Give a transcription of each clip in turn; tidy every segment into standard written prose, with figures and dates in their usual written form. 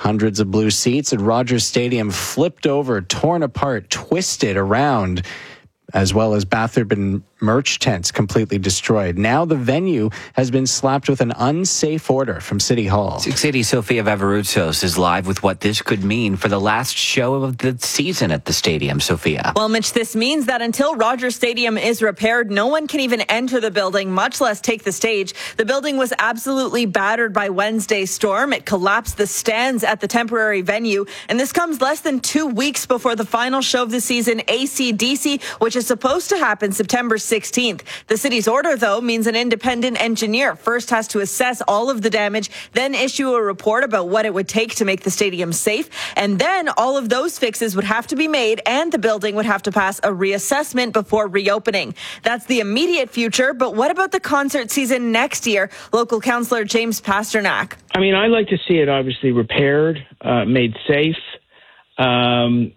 Hundreds of blue seats at Rogers Stadium flipped over, torn apart, twisted around, as well as bathroom and merch tents completely destroyed. Now the venue has been slapped with an unsafe order from City Hall. 680 Sofia Vavarutsos is live with what this could mean for the last show of the season at the stadium. Sofia. Well, Mitch, this means that until Rogers Stadium is repaired, no one can even enter the building, much less take the stage. The building was absolutely battered by Wednesday's storm. It collapsed the stands at the temporary venue, and this comes less than 2 weeks before the final show of the season, AC/DC, which is supposed to happen September 16th. The city's order, though, means an independent engineer first has to assess all of the damage, then issue a report about what it would take to make the stadium safe. And then all of those fixes would have to be made and the building would have to pass a reassessment before reopening. That's the immediate future. But what about the concert season next year? Local councillor James Pasternak. I mean, I'd like to see it obviously repaired, made safe. And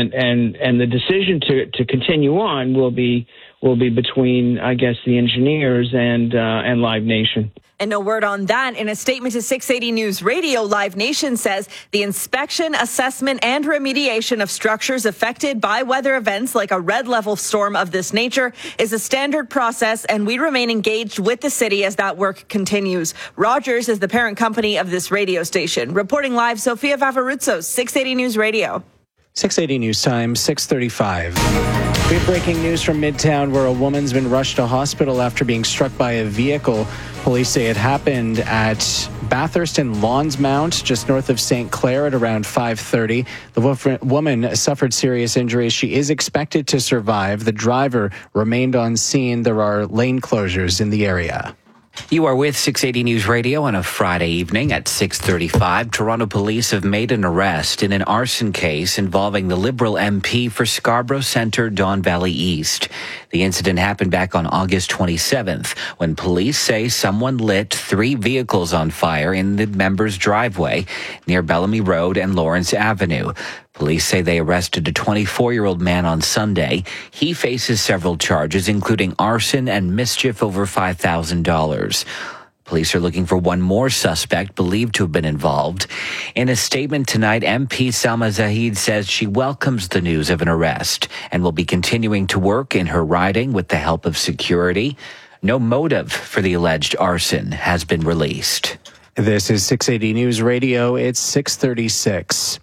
the decision to continue on will be between, I guess, the engineers and Live Nation. And no word on that. In a statement to 680 News Radio, Live Nation says the inspection, assessment, and remediation of structures affected by weather events like a red level storm of this nature is a standard process, and we remain engaged with the city as that work continues. Rogers is the parent company of this radio station. Reporting live, Sofia Vavarutsos, 680 News Radio. 680 News Time, 6:35. We have breaking news from Midtown, where a woman's been rushed to hospital after being struck by a vehicle. Police say it happened at Bathurst and Lawnsmount, just north of St. Clair, at around 5:30. The woman suffered serious injuries. She is expected to survive. The driver remained on scene. There are lane closures in the area. You are with 680 News Radio on a Friday evening at 6:35. Toronto police have made an arrest in an arson case involving the Liberal MP for Scarborough Centre, Don Valley East. The incident happened back on August 27th when police say someone lit 3 vehicles on fire in the member's driveway near Bellamy Road and Lawrence Avenue. Police say they arrested a 24-year-old man on Sunday. He faces several charges, including arson and mischief over $5,000. Police are looking for one more suspect believed to have been involved. In a statement tonight, MP Salma Zahid says she welcomes the news of an arrest and will be continuing to work in her riding with the help of security. No motive for the alleged arson has been released. This is 680 News Radio. It's 6:36.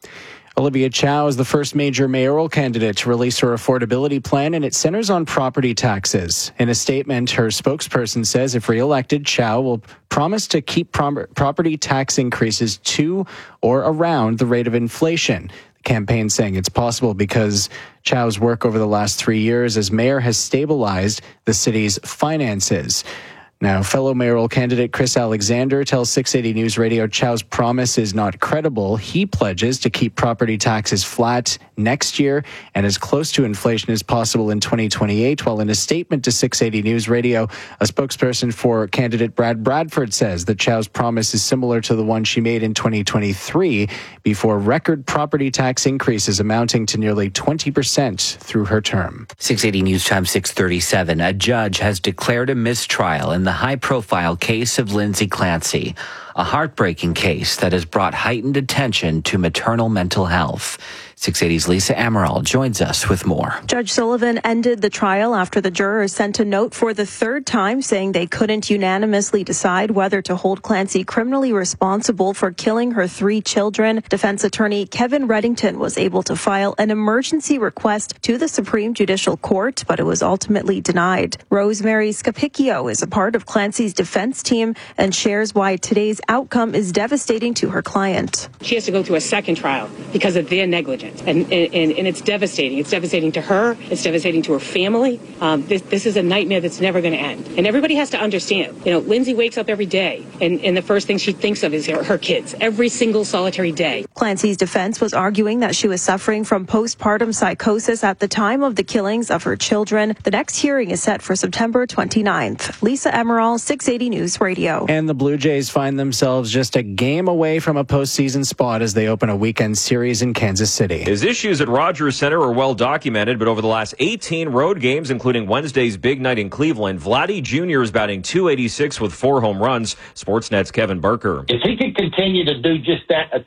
Olivia Chow is the first major mayoral candidate to release her affordability plan, and it centers on property taxes. In a statement, her spokesperson says if re-elected, Chow will promise to keep property tax increases to or around the rate of inflation. The campaign saying it's possible because Chow's work over the last 3 years as mayor has stabilized the city's finances. Now, fellow mayoral candidate Chris Alexander tells 680 News Radio Chow's promise is not credible. He pledges to keep property taxes flat next year and as close to inflation as possible in 2028, while in a statement to 680 News Radio, a spokesperson for candidate Brad Bradford says that Chow's promise is similar to the one she made in 2023 before record property tax increases amounting to nearly 20% through her term. 680 News Time 6:37. A judge has declared a mistrial in the high-profile case of Lindsay Clancy, a heartbreaking case that has brought heightened attention to maternal mental health. 680's Lisa Amaral joins us with more. Judge Sullivan ended the trial after the jurors sent a note for the third time saying they couldn't unanimously decide whether to hold Clancy criminally responsible for killing her 3 children. Defense attorney Kevin Reddington was able to file an emergency request to the Supreme Judicial Court, but it was ultimately denied. Rosemary Scapicchio is a part of Clancy's defense team and shares why today's outcome is devastating to her client. She has to go through a second trial because of their negligence. And it's devastating. It's devastating to her. It's devastating to her family. This is a nightmare that's never going to end. And everybody has to understand, Lindsay wakes up every day and the first thing she thinks of is her kids every single solitary day. Clancy's defense was arguing that she was suffering from postpartum psychosis at the time of the killings of her children. The next hearing is set for September 29th. Lisa Amaral, 680 News Radio. And the Blue Jays find themselves just a game away from a postseason spot as they open a weekend series in Kansas City. His issues at Rogers Centre are well documented, but over the last 18 road games, including Wednesday's big night in Cleveland, Vladdy Jr. is batting .286 with 4 home runs. Sportsnet's Kevin Barker. If he could continue to do just that